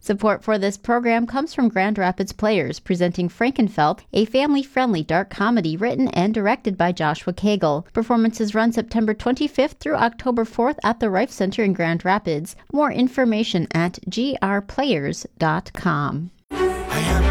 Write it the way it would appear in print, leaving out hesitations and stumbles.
Support for this program comes from Grand Rapids Players, presenting Frankenfeld, a family-friendly dark comedy written and directed by Joshua Cagle. Performances run September 25th through October 4th at the Rife Center in Grand Rapids. More information at grplayers.com.